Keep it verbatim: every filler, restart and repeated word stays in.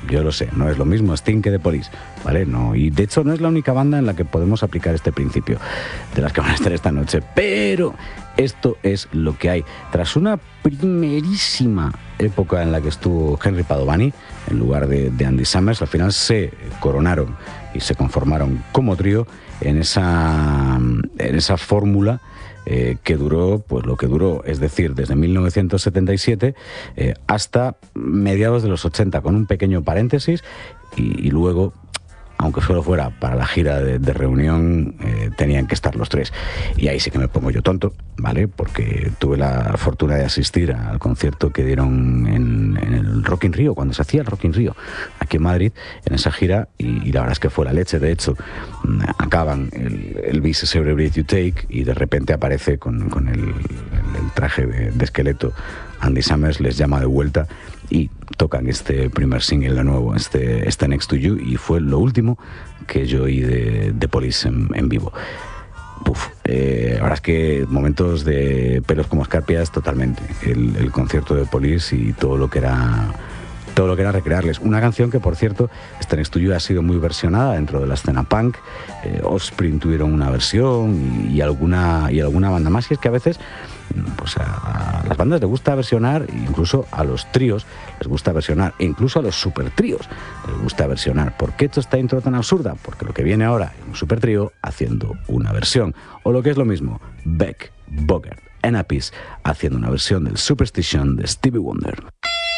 yo lo sé, no es lo mismo Sting que The Police, ¿vale? No, y de hecho no es la única banda en la que podemos aplicar este principio, de las que van a estar esta noche, pero esto es lo que hay. Tras una primerísima época en la que estuvo Henry Padovani, en lugar de, de Andy Summers, al final se coronaron y se conformaron como trío en esa, en esa fórmula Eh, que duró pues lo que duró, es decir, desde mil novecientos setenta y siete eh, hasta mediados de los ochenta, con un pequeño paréntesis, y, y luego, aunque solo fuera para la gira de, de reunión, eh, tenían que estar los tres. Y ahí sí que me pongo yo tonto, ¿vale? Porque tuve la fortuna de asistir al concierto que dieron en, en el Rock in Rio, cuando se hacía el Rock in Rio, aquí en Madrid, en esa gira, y, y la verdad es que fue la leche. De hecho, acaban el, el This Every Breath You Take, y de repente aparece con, con el, el traje de, de esqueleto Andy Summers, les llama de vuelta y tocan este primer single de nuevo, este, este Next to You, y fue lo último que yo oí de, de Police en, en vivo. Uf, eh, ahora es que momentos de pelos como escarpias totalmente, el, el concierto de Police y todo lo que era todo lo que era recrearles. Una canción que, por cierto, este Next to You ha sido muy versionada dentro de la escena punk. eh, Offspring tuvieron una versión y, y alguna y alguna banda más, y es que a veces pues a, a las bandas les gusta versionar, incluso a los tríos les gusta versionar, e incluso a los super tríos les gusta versionar. ¿Por qué esto esta intro tan absurda? Porque lo que viene ahora es un super trío haciendo una versión, o lo que es lo mismo, Beck, Bogert and Appice haciendo una versión del Superstition de Stevie Wonder.